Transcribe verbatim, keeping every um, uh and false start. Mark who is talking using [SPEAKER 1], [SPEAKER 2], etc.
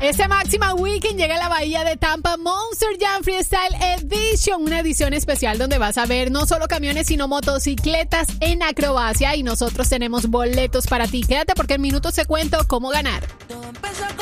[SPEAKER 1] Este Máxima Weekend llega a la bahía de Tampa Monster Jam Freestyle Edition, una edición especial donde vas a ver no solo camiones sino motocicletas en acrobacia y nosotros tenemos boletos para ti. Quédate porque en minutos te cuento cómo ganar.